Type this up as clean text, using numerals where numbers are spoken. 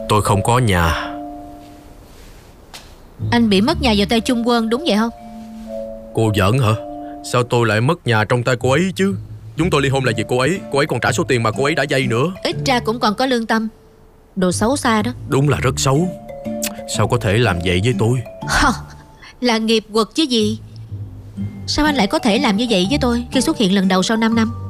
Tôi không có nhà. Anh bị mất nhà vào tay Trung Quân đúng vậy không? Cô giỡn hả? Sao tôi lại mất nhà trong tay cô ấy chứ? Chúng tôi ly hôn là vì cô ấy còn trả số tiền mà cô ấy đã vay nữa. Ít ra cũng còn có lương tâm. Đồ xấu xa đó. Đúng là rất xấu. Sao có thể làm vậy với tôi? Là nghiệp quật chứ gì. Sao anh lại có thể làm như vậy với tôi khi xuất hiện lần đầu sau 5 năm?